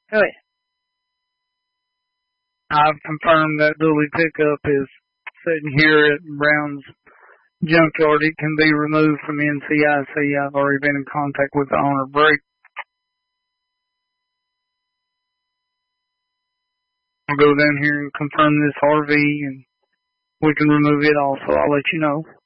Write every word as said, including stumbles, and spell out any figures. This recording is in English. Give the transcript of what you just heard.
Oh yeah. I've confirmed that dually pickup is sitting here at Brown's junkyard. It can be removed from N C I C. I've already been in contact with the owner. Break. I'll go down here and confirm this R V, and we can remove it also. I'll let you know.